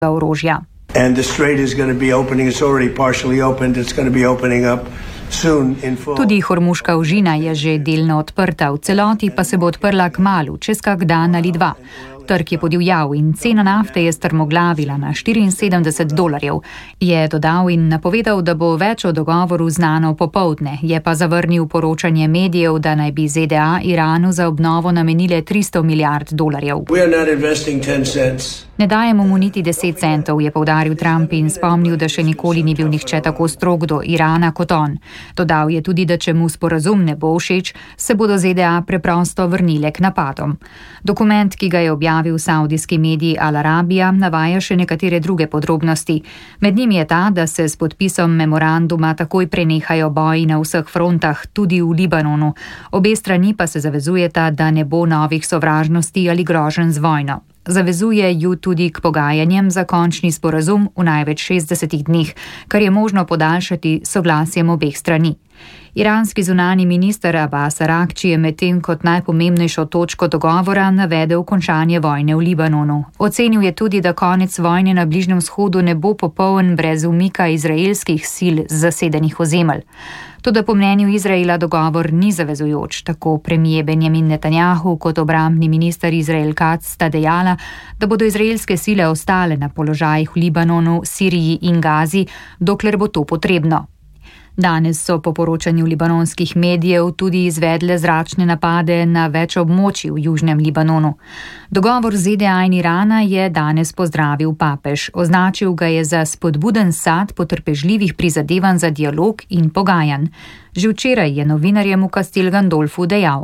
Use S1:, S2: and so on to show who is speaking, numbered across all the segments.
S1: orožja.
S2: And the strait is going to be opening, it's already partially opened, it's going to be opening up soon in full.
S1: Tudi Hormuška ožina je že delno odprta, v celoti pa se bo odprla kmalu, čez kak dan ali dva. Trg je podivjal in cena nafte je strmoglavila na $74, je dodal in napovedal, da bo več o dogovoru znano popoldne, je pa zavrnil poročanje medijev, da naj bi ZDA Iranu za obnovo namenile $300 milijard. Ne dajemo mu niti 10 centov, je poudaril Trump in spomnil, da še nikoli ni bil nihče tako strog do Irana kot on. Dodal je tudi, da če mu sporazum ne bo všeč, se bodo ZDA preprosto vrnile k napadom. Dokument, ki ga je objavil saudijski medij Al Arabija, navaja še nekatere druge podrobnosti. Med njimi je ta, da se s podpisom memoranduma takoj prenehajo boji na vseh frontah, tudi v Libanonu. Obe strani pa se zavezujeta, da ne bo novih sovražnosti ali groženj z vojno. Zavezuje ju tudi k pogajanjem za končni sporazum v največ 60 dneh, kar je možno podaljšati soglasjem obeh strani. Iranski zunani minister Abbas Araghči je medtem kot najpomembnejšo točko dogovora navedel končanje vojne v Libanonu. Ocenil je tudi, da konec vojne na Bližnjem vzhodu ne bo popoln brez umika izraelskih sil z zasedenih ozemelj. Toda po mnenju Izraela dogovor ni zavezujoč, tako premijer Benjamin Netanjahu kot obrambni minister Izrael Katz sta dejala, da bodo izraelske sile ostale na položajih v Libanonu, Siriji in Gazi, dokler bo to potrebno. Danes so po poročanju libanonskih medijev tudi izvedle zračne napade na več območij v južnem Libanonu. Dogovor ZDA in Irana je danes pozdravil papež. Označil ga je za spodbuden sad potrpežljivih prizadevanj za dialog in pogajanj. Že včeraj je novinarjem v Castel Gandolfu dejal: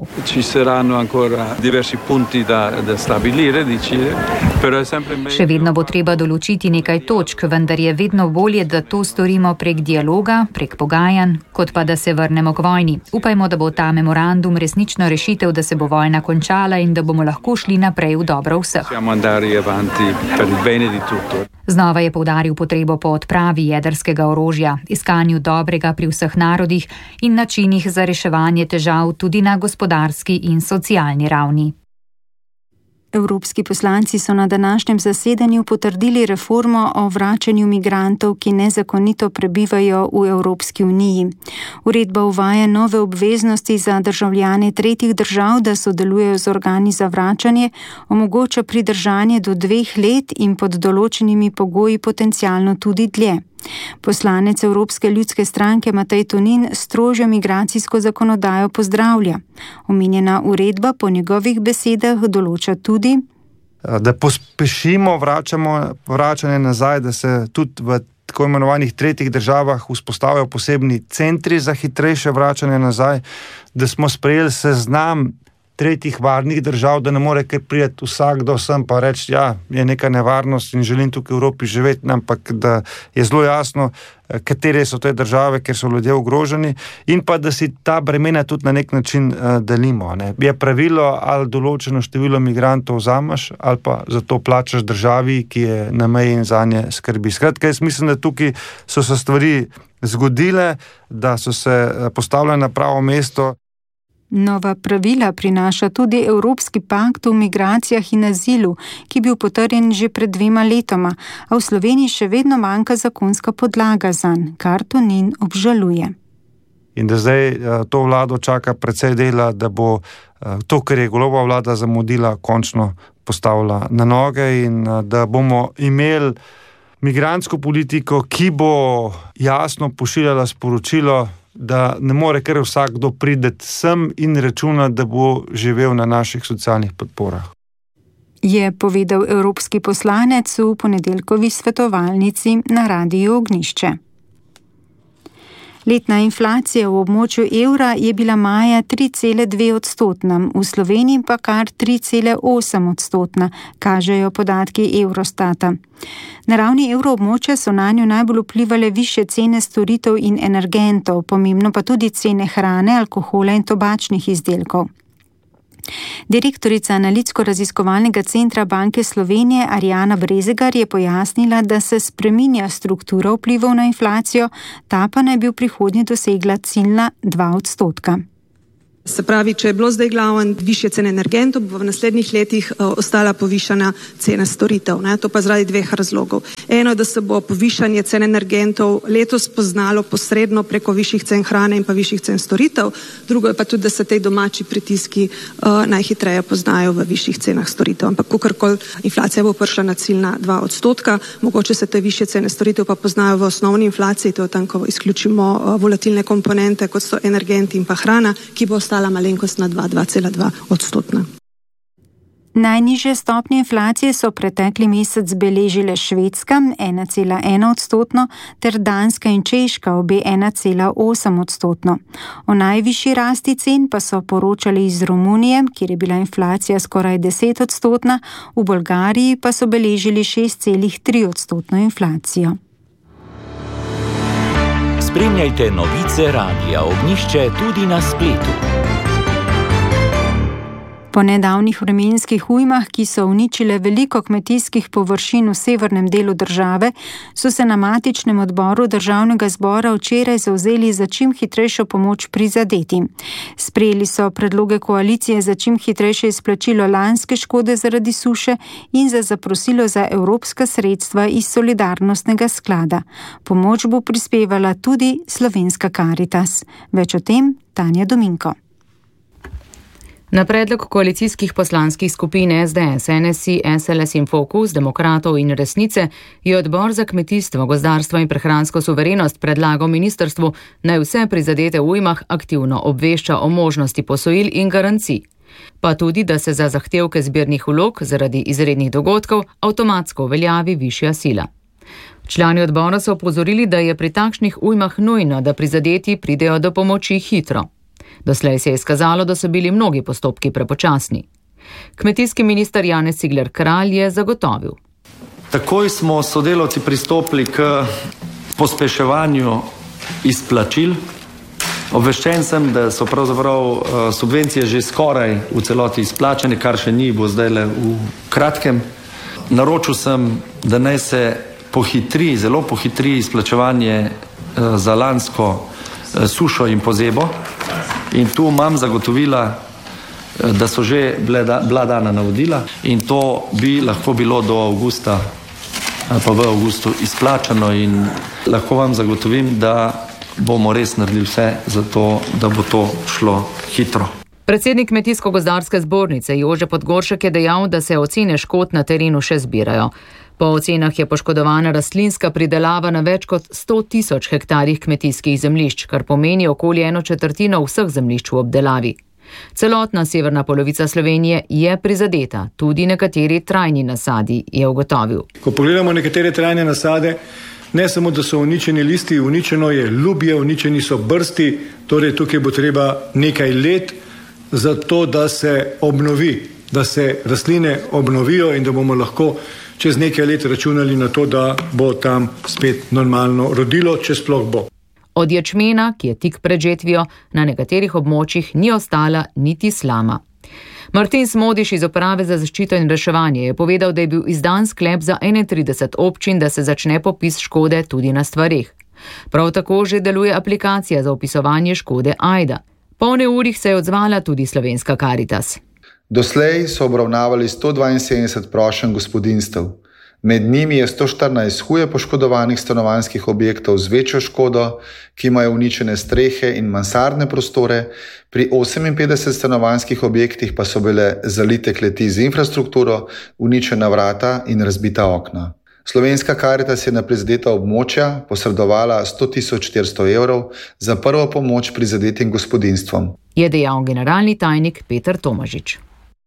S1: Še vedno bo treba določiti nekaj točk, vendar je vedno bolje, da to storimo prek dialoga, prek pogajanj, kot pa da se vrnemo k vojni. Upajmo, da bo ta memorandum resnično rešitev, da se bo vojna končala in da bomo lahko šli naprej v dobro vseh. Znova je poudaril potrebo po odpravi jedrskega orožja, iskanju dobrega pri vseh narodih in načinih za reševanje težav tudi na gospodarski in socialni ravni.
S3: Evropski poslanci so na današnjem zasedanju potrdili reformo o vračanju migrantov, ki nezakonito prebivajo v Evropski uniji. Uredba uvaja nove obveznosti za državljane tretjih držav, da sodelujejo z organi za vračanje, omogoča pridržanje do 2 let in pod določenimi pogoji potencialno tudi dlje. Poslanec Evropske ljudske stranke Matej Tonin strožjo migracijsko zakonodajo pozdravlja. Omenjena uredba po njegovih besedah določa tudi,
S4: da pospešimo vračanje nazaj, da se tudi v tako imenovanih tretjih državah vzpostavijo posebni centri za hitrejše vračanje nazaj, da smo sprejeli seznam tretjih varnih držav, da ne more kar priti vsakdo sem pa reči, ja, je neka nevarnost in želim tukaj v Evropi živeti, ampak da je zelo jasno, katere so te države, kjer so ljudje ogroženi in pa da si ta bremena tudi na nek način delimo. Ne. Je pravilo, ali določeno število migrantov vzameš, ali pa za to plačaš državi, ki je na meji in zanje skrbi. Skratka, jaz mislim, da tukaj so se stvari zgodile, da so se postavljene na pravo mesto.
S3: Nova pravila prinaša tudi Evropski pakt o migracijah in azilu, ki je bil potrjen že pred 2 letoma, a v Sloveniji še vedno manjka zakonska podlaga zanj, kar Tonin obžaluje.
S4: In da zdaj to vlado čaka precej dela, da bo to, kar je Golobova vlada zamudila, končno postavila na noge in da bomo imeli migrantsko politiko, ki bo jasno pošiljala sporočilo, da ne more kar vsakdo prideti sem in računa, da bo živel na naših socialnih podporah.
S3: Je povedal evropski poslanec v ponedeljkovi svetovalnici na Radiu Ognjišče. Letna inflacija v območju evra je bila maja 3,2%, v Sloveniji pa kar 3,8%, kažejo podatki Eurostata. Na ravni evroobmočja so nanjo najbolj vplivale višje cene storitev in energentov, pomembno pa tudi cene hrane, alkohola in tobačnih izdelkov. Direktorica analitsko-raziskovalnega centra Banke Slovenije Arjana Brezegar je pojasnila, da se spreminja struktura vplivov na inflacijo, ta pa naj bi v prihodnje dosegla ciljna 2%.
S5: Se pravi, če je bilo zdaj glavno višje cene energentov, bo v naslednjih letih ostala povišana cena storitev. To pa zaradi dveh razlogov. Eno je, da se bo povišanje cen energentov letos poznalo posredno preko višjih cen hrane in pa višjih cen storitev. Drugo je pa tudi, da se tej domači pritiski najhitreje poznajo v višjih cenah storitev. Ampak kakorkoli inflacija bo prišla na ciljna 2%, mogoče se te višje cene storitev pa poznajo v osnovni inflaciji, to je tam, ko izključimo volatilne komponente, kot so energenti in pa hrana, ki bo ostala malenkost na 2,2%.
S3: Najnižje stopnje inflacije so pretekli mesec beležile Švedska 1,1% ter Danska in Češka obe 1,8%. O najvišji rasti cen pa so poročali iz Romunije, kjer je bila inflacija skoraj 10%, v Bolgariji pa so beležili 6,3% inflacijo.
S6: Spremljajte novice Radia Ognjišče tudi na spletu.
S3: Po nedavnih vremenskih ujmah, ki so uničile veliko kmetijskih površin v severnem delu države, so se na matičnem odboru Državnega zbora včeraj zavzeli za čim hitrejšo pomoč prizadetim. Sprejeli so predloge koalicije za čim hitrejše izplačilo lanske škode zaradi suše in za zaprosilo za evropska sredstva iz solidarnostnega sklada. Pomoč bo prispevala tudi Slovenska Karitas. Več o tem Tanja Dominko.
S7: Na predlog koalicijskih poslanskih skupin SDS, NSI, SLS in Fokus, Demokratov in Resnice je odbor za kmetijstvo, gozdarstvo in prehransko suverenost predlagal ministrstvu, naj vse prizadete v ujmah aktivno obvešča o možnosti posojil in garancij. Pa tudi, da se za zahtevke zbirnih vlog zaradi izrednih dogodkov avtomatsko uveljavi višja sila. Člani odbora so opozorili, da je pri takšnih ujmah nujno, da prizadeti pridejo do pomoči hitro. Doslej se je izkazalo, da so bili mnogi postopki prepočasni. Kmetijski minister Janez Cigler Kralj je zagotovil.
S8: Takoj smo sodelavci pristopili k pospeševanju izplačil. Obveščen sem, da so pravzaprav subvencije že skoraj v celoti izplačene, kar še ni, bo zdaj le v kratkem. Naročil sem, da naj se zelo pohitri izplačevanje za lansko sušo in pozebo. In tu imam zagotovila, da so že bila dana navodila in to bi lahko bilo do avgusta ali pa v avgustu izplačano in lahko vam zagotovim, da bomo res naredili vse za to, da bo to šlo hitro.
S7: Predsednik Kmetijsko-gozdarske zbornice Jože Podgoršek je dejal, da se ocene škod na terenu še zbirajo. Po ocenah je poškodovana rastlinska pridelava na več kot 100.000 hektarjih kmetijskih zemljišč, kar pomeni okoli 1/4 vseh zemljišč v obdelavi. Celotna severna polovica Slovenije je prizadeta, tudi nekateri trajni nasadi, je ugotovil.
S9: Ko pogledamo nekatere trajne nasade, ne samo, da so uničeni listi, uničeno je ljubje, uničeni so brsti, torej tukaj bo treba nekaj let za to, da se obnovi, da se rastline obnovijo in da bomo lahko čez nekaj let računali na to, da bo tam spet normalno rodilo, če sploh bo.
S7: Od ječmena, ki je tik pred žetvijo, na nekaterih območjih ni ostala niti slama. Martin Smodiš iz Uprave za zaščito in reševanje je povedal, da je bil izdan sklep za 31 občin, da se začne popis škode tudi na stvareh. Prav tako že deluje aplikacija za opisovanje škode Ajda. Po neurjih se je odzvala tudi Slovenska Karitas.
S10: Doslej so obravnavali 172 prošenj gospodinjstev. Med njimi je 114 huje poškodovanih stanovanjskih objektov z večjo škodo, ki imajo uničene strehe in mansardne prostore, pri 58 stanovanjskih objektih pa so bile zalite kleti z infrastrukturo, uničena vrata in razbita okna. Slovenska Karitas je na prizadeta območja posredovala 100.400 evrov za prvo pomoč prizadetim gospodinjstvom. Je
S7: dejal generalni tajnik Peter Tomažič.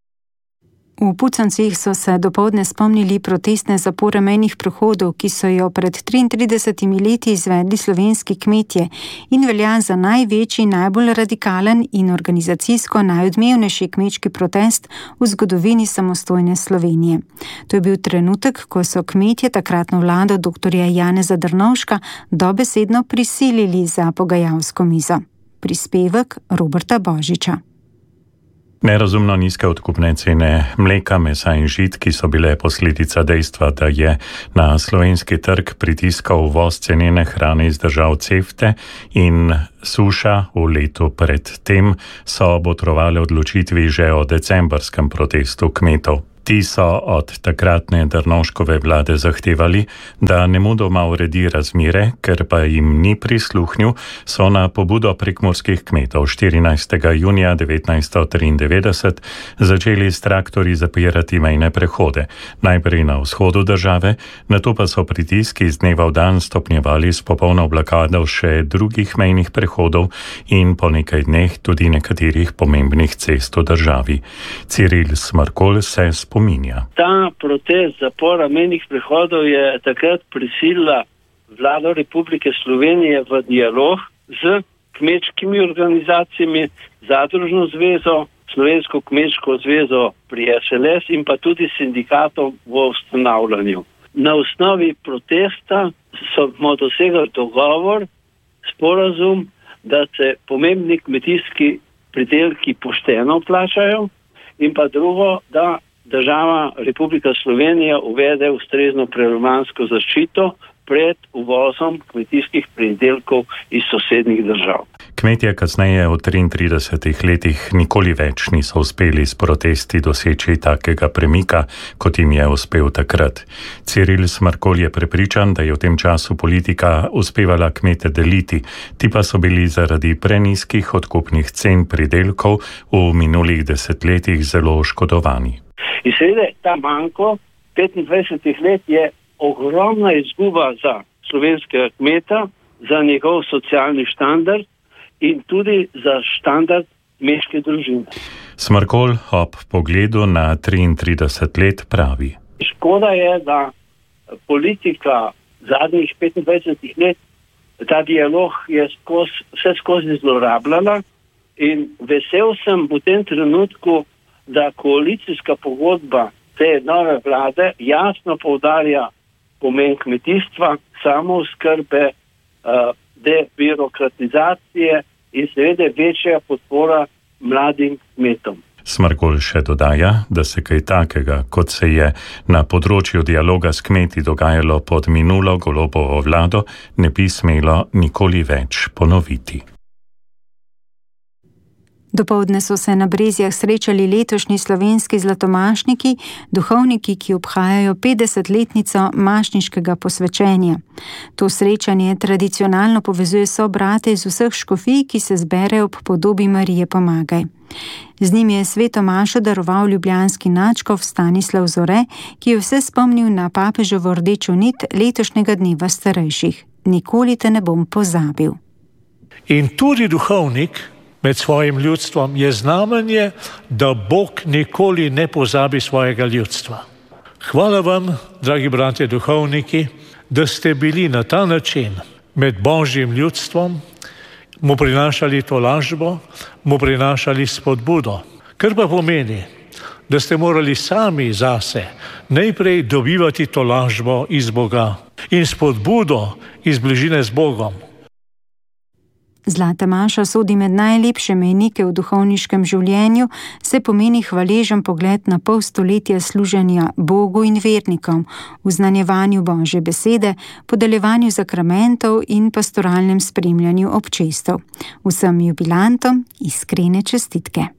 S3: V Pucancih so se dopoldne spomnili protestne zapore mejnih prehodov, ki so jo pred 33 leti izvedli slovenski kmetje in velja za največji, najbolj radikalen in organizacijsko najodmevnejši kmečki protest v zgodovini samostojne Slovenije. To je bil trenutek, ko so kmetje takratno vlado dr. Janeza Drnovška dobesedno prisilili za pogajalsko mizo. Prispevek Roberta Božiča.
S11: Nerazumno nizke odkupne cene mleka, mesa in žit, ki so bile posledica dejstva, da je na slovenski trg pritiskal uvoz cenene hrane iz držav CEFTE in suša v letu pred tem, so botrovale odločitvi že o decembrskem protestu kmetov. Ti so od takratne Drnovškove vlade zahtevali, da nemudoma uredi razmere, ker pa jim ni prisluhnil, so na pobudo prekmurskih kmetov 14. junija 1993 začeli s traktorji zapirati mejne prehode, najprej na vzhodu države, nato pa so pritiski iz dneva v dan stopnjevali s popolno blokado še drugih mejnih prehodov in po nekaj dneh tudi nekaterih pomembnih cest v državi. Ciril Smrkolj se spominja.
S12: Ta protest zapora mejnih prehodov je takrat prisilila vlado Republike Slovenije v dialog z kmečkimi organizacijami, Zadružno zvezo, Slovensko kmečko zvezo pri SLS in pa tudi sindikatom v ustanavljanju. Na osnovi protesta smo dosegli dogovor, sporazum, da se pomembni kmetijski pridelki pošteno plačajo in pa drugo, da država Republika Slovenija uvede ustrezno prerombansko zaščito pred uvozom kmetijskih pridelkov iz sosednjih držav.
S11: Kmetje kasneje v 33 letih nikoli več niso uspeli s protesti doseči takega premika, kot jim je uspel takrat. Ciril Smrkolj je prepričan, da je v tem času politika uspevala kmete deliti, ti pa so bili zaradi prenizkih odkupnih cen pridelkov v minulih desetletjih zelo oškodovani.
S12: In seveda ta manko 25 let je ogromna izguba za slovenskega kmeta, za njegov socialni standard in tudi za standard kmečke družine.
S11: Smrkolj ob pogledu na 33 let pravi.
S12: Škoda je, da politika zadnjih 25 let ta dialog je vse skozi zlorabljala in vesel sem v tem trenutku, da koalicijska pogodba te nove vlade jasno poudarja pomen kmetijstva, samooskrbe, debirokratizacije in seveda večja podpora mladim kmetom.
S11: Smrkolj še dodaja, da se kaj takega, kot se je na področju dialoga s kmeti dogajalo pod minulo Golobovo vlado, ne bi smelo nikoli več ponoviti.
S3: Dopoldne so se na Brezjah srečali letošnji slovenski zlatomašniki, duhovniki, ki obhajajo 50-letnico mašniškega posvečenja. To srečanje tradicionalno povezuje sobrate iz vseh škofij, ki se zberejo ob podobi Marije Pomagaj. Z njim je sveto mašo daroval ljubljanski nadškof Stanislav Zore, ki je vse spomnil na papeževo rdečo nit letošnjega dneva starejših. Nikoli te ne bom pozabil.
S9: In tudi duhovnik med svojim ljudstvom je znamenje, da Bog nikoli ne pozabi svojega ljudstva. Hvala vam, dragi bratje duhovniki, da ste bili na ta način med Božjim ljudstvom, mu prinašali tolažbo, mu prinašali spodbudo, kar pa pomeni, da ste morali sami zase najprej dobivati tolažbo iz Boga in spodbudo iz bližine z Bogom.
S3: Zlata maša sodi med najlepše mejnike v duhovniškem življenju, se pomeni hvaležen pogled na pol stoletja služenja Bogu in vernikom, uznanjevanju Božje besede, podeljevanju sakramentov in pastoralnem spremljanju občestev. Vsem jubilantom iskrene čestitke.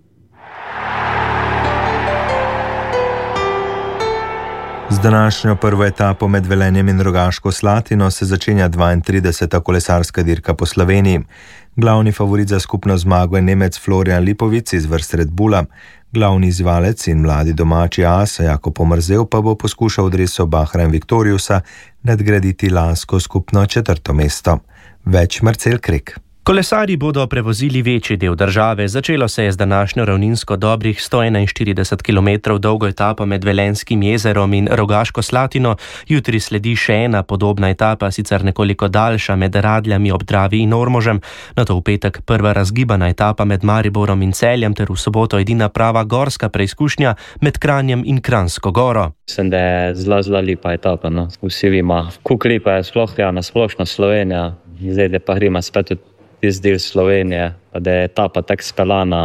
S13: Z današnjo prvo etapo med Velenjem in Rogaško Slatino se začenja 32. kolesarska dirka po Sloveniji. Glavni favorit za skupno zmago je Nemec Florian Lipovic iz vrst Red Bulla. Glavni izzivalec in mladi domači as Jakob Pomrzel pa bo poskušal v dresu Bahrain Victoriusa nadgraditi lansko skupno 4. mesto. Več Marcel Krek.
S14: Kolesarji bodo prevozili večji del države. Začelo se je z današnjo ravninsko dobrih 141 km dolgo etapo med Velenskim jezerom in Rogaško Slatino. Jutri sledi še ena podobna etapa, sicer nekoliko daljša, med Radljami ob Dravi in Ormožem. Nato v petek prva razgibana etapa med Mariborom in Celjem ter v soboto edina prava gorska preizkušnja med Kranjem in Kranjsko goro.
S15: Mislim, da je zelo lepa etapa. No. Vsi vima, kako lepa je sploh na splošno Slovenija. Zdaj, da pa gremo spet tisti del Slovenije, pa da je etapa tako speljana,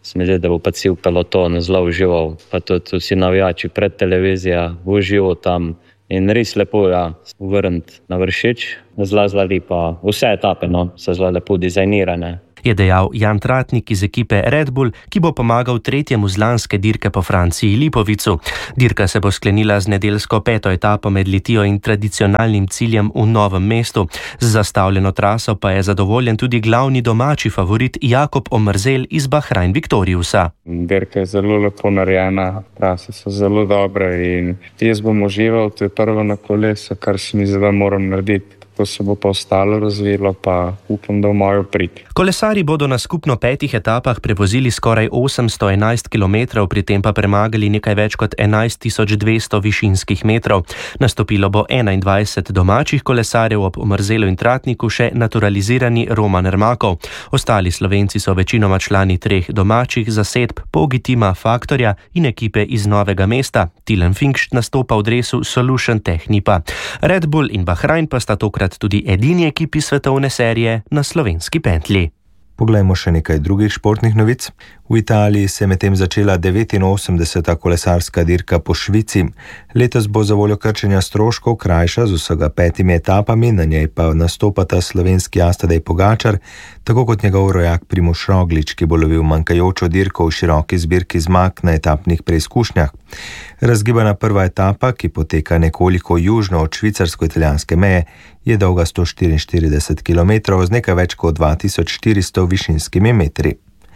S15: Sem že, da bo pa cel peloton zelo užival, pa tudi vsi navijači pred televizijo užival tam in res lepo, vrniti na Vršič, zelo lepa, vse etape, so zelo lepo dizajnirane.
S14: Je dejal Jan Tratnik iz ekipe Red Bull, ki bo pomagal tretjemu z lanske dirke po Franciji Lipovicu. Dirka se bo sklenila z nedeljsko 5. etapo med Litijo in tradicionalnim ciljem v Novem mestu. Z zastavljeno traso pa je zadovoljen tudi glavni domači favorit Jakob Omerzel iz Bahrain Victoriusa.
S16: Dirka je zelo lepo narejena, trase so zelo dobre in jaz bom užival, to je prvo na kolesu, kar se mi zdaj moram narediti. Ko se bo pa ostalo razvilo, pa upam, da v mojo prid.
S14: Kolesarji bodo na skupno 5 etapah prevozili skoraj 811 km, pri tem pa premagali nekaj več kot 11.200 višinskih metrov. Nastopilo bo 21 domačih kolesarjev, ob Omerzelu in Tratniku še naturalizirani Roman Ermakov. Ostali Slovenci so večinoma člani 3 domačih zasedb, Pogitima, Faktorja in ekipe iz Novega mesta. Tilen Finkšt nastopa v dresu Solution Technipa. Red Bull in Bahrain pa sta tokrat tudi edini ekipi svetovne serije na slovenski pentlji.
S13: Poglejmo še nekaj drugih športnih novic. V Italiji se je medtem začela 89. kolesarska dirka po Švici. Letos bo za voljo krčenja stroškov krajša z vsega 5 etapami, na njej pa nastopata slovenski Tadej Pogačar, tako kot njegov rojak Primož Roglič, ki bo lovil manjkajočo dirko v široki zbirki zmag na etapnih preizkušnjah. Razgibana prva etapa, ki poteka nekoliko južno od švicarsko-italijanske meje, je dolga 144 km z nekaj več kot 2400 višinskimi metri.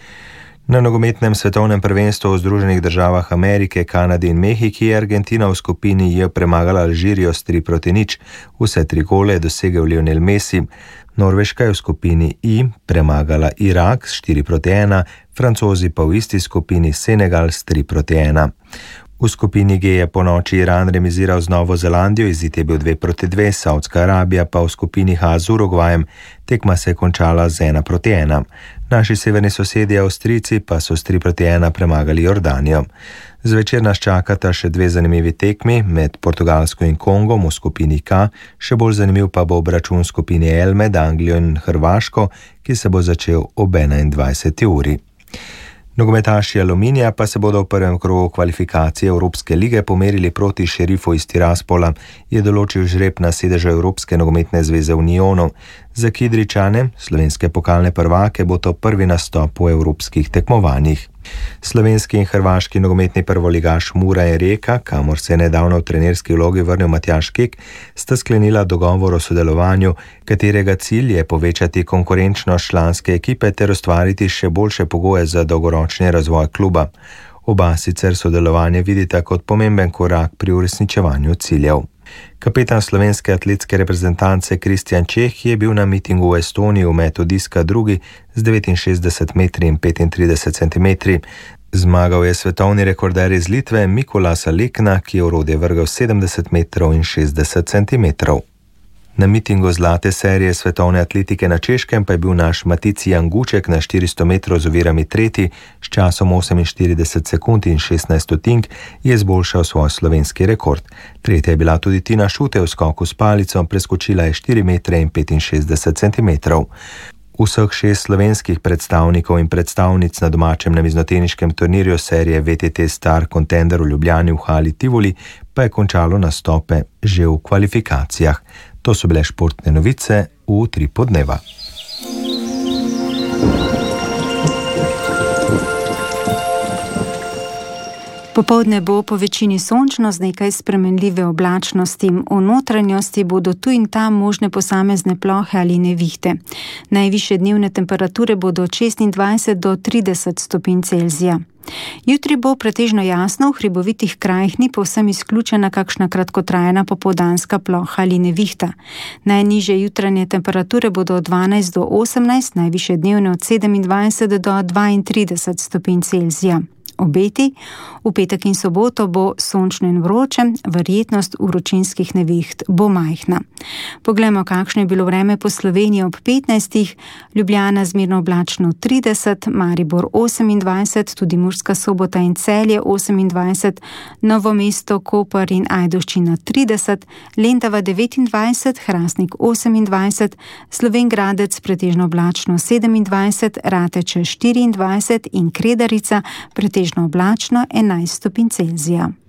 S13: Na nogometnem svetovnem prvenstvu v Združenih državah Amerike, Kanadi in Mehiki je Argentina v skupini J premagala Alžirijo s 3-0. Vse 3 gole je dosegel Lionel Messi. Norveška je v skupini I premagala Irak s 4-1, Francozi pa v isti skupini Senegal s 3-1. V skupini G je po noči Iran remiziral z Novo Zelandijo, izid je bil 2-2, Saudska Arabija pa v skupini H z Urugvajem, tekma se je končala z 1-1. Naši severni sosedje Avstrijci pa so s 3-1 premagali Jordanijo. Zvečer nas čakata še 2 zanimivi tekmi med Portugalsko in Kongom v skupini K, še bolj zanimiv pa bo obračun v skupini L med Anglijo in Hrvaško, ki se bo začel ob 21. uri. Nogometaši Aluminija pa se bodo v prvem krogu kvalifikacije Evropske lige pomerili proti Šerifu iz Tiraspola, je določil žreb na sedežu Evropske nogometne zveze v Unionu. Za Kidričane, slovenske pokalne prvake, bo to prvi nastop v evropskih tekmovanjih. Slovenski in hrvaški nogometni prvoligaš Mura in Rijeka, kamor se je nedavno v trenerski vlogi vrnil Matjaž Kek, sta sklenila dogovor o sodelovanju, katerega cilj je povečati konkurenčnost članske ekipe ter ustvariti še boljše pogoje za dolgoročni razvoj kluba. Oba sicer sodelovanje vidita kot pomemben korak pri uresničevanju ciljev. Kapetan slovenske atletske reprezentance Kristjan Čeh je bil na mitingu v Estoniji v metu diska drugi z 69 metri in 35 centimetri. Zmagal je svetovni rekorder iz Litve Mikolas Alekna, ki je v orodje vrgel 70 metrov in 60 centimetrov. Na mitingu zlate serije svetovne atletike na Češkem pa je bil naš Matici Janguček na 400 metrov z ovirami tretji, s časom 48 sekund in 16 stotink je izboljšal svoj slovenski rekord. Tretja je bila tudi Tina Šute v skoku s palico, preskočila je 4 metre in 65 centimetrov. Vseh 6 slovenskih predstavnikov in predstavnic na domačem namiznoteniškem turnirju serije VTT Star Contender v Ljubljani v hali Tivoli pa je končalo nastope že v kvalifikacijah. To so bile športne novice v 3 podneva.
S3: Popoldne bo po večini sončno z nekaj spremenljive oblačnosti. V notranjosti bodo tu in tam možne posamezne plohe ali nevihte. Najvišje dnevne temperature bodo od 26 do 30 stopinj Celzija. Jutri bo pretežno jasno, v hribovitih krajih ni povsem izključena kakšna kratkotrajna popoldanska ploha ali nevihta. Najnižje jutranje temperature bodo od 12 do 18, najvišje dnevne od 27 do 32 stopinj Celzija. Obeti: v petek in soboto bo sončno in vroče, verjetnost vročinskih neviht bo majhna. Poglejmo, kakšno je bilo vreme po Sloveniji ob 15. Ljubljana zmerno oblačno 30, Maribor 28, tudi Murska Sobota in Celje 28, Novo mesto, Koper in Ajdovščina 30, Lendava 29, Hrastnik 28, Slovenj Gradec pretežno oblačno 27, Rateče 24 in Kredarica pretežno oblačno 11 stopinj Celzija.